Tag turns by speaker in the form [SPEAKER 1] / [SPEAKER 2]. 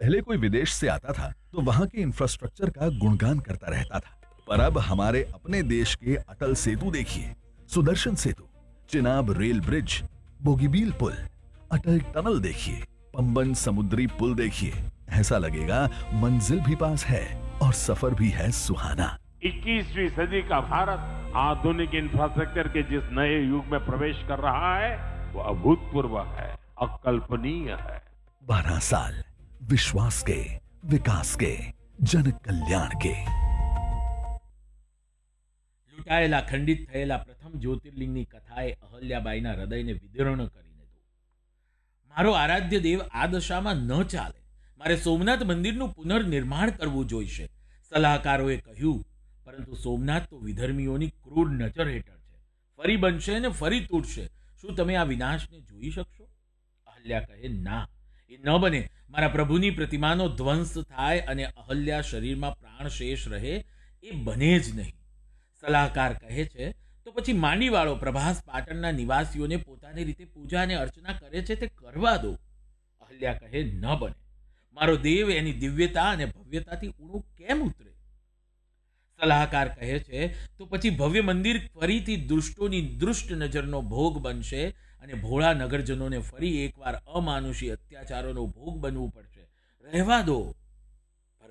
[SPEAKER 1] पहले कोई विदेश से आता था तो वहां के इंफ्रास्ट्रक्चर का गुणगान करता रहता था, पर अब हमारे अपने देश के अटल सेतु देखिए, सुदर्शन सेतु, चिनाब रेल ब्रिज, बोगीबील पुल, अटल टनल देखिए, पंबन समुद्री पुल देखिए। ऐसा लगेगा मंजिल भी पास है और सफर भी है सुहाना।
[SPEAKER 2] 21वीं सदी का भारत आधुनिक इंफ्रास्ट्रक्चर के जिस नए युग में प्रवेश कर रहा है वो अभूतपूर्व है, अकल्पनीय है।
[SPEAKER 1] 12 साल विश्वास के, विकास के, जन कल्याण के।
[SPEAKER 3] લૂંટાયેલા ખંડિત થયેલા પ્રથમ જ્યોતિર્લિંગની કથાએ અહલ્યાબાઈના હૃદયને વિદીર્ણ કરી દીધું. મારો આરાધ્ય દેવ આ દશામાં ન ચાલે, મારે સોમનાથ મંદિરનું પુનર્નિર્માણ કરવું જોઈશે, સલાહકારોએ કહ્યું. પરંતુ સોમનાથ તો વિધર્મીઓની ક્રૂર નજર હેઠળ છે, ફરી બનશે ને ફરી તૂટશે. શું તમે આ વિનાશને જોઈ શકશો? અહલ્યા કહે, ના, એ ન બને. મારા પ્રભુની પ્રતિમાનો ધ્વંસ થાય અને અહલ્યા શરીરમાં પ્રાણ શેષ રહે, એ બને જ નહીં. સલાહકાર કહે છે, તો પછી માંડીવાળો પ્રભાસ પાટણના નિવાસીઓને પોતાની રીતે પૂજા અને અર્ચના કરે છે તે કરવા દો. અહલ્યા કહે, ન બને. મારો દેવ એની દિવ્યતા અને ભવ્યતાથી ઊણું કેમ ઉતરે? સલાહકાર કહે છે, તો પછી ભવ્ય મંદિર ફરીથી દુષ્ટોની દુષ્ટ નજરનો ભોગ બનશે અને ભોળા નગરજનોને ફરી એકવાર અમાનુષી અત્યાચારોનો ભોગ બનવું પડશે. રહેવા દો.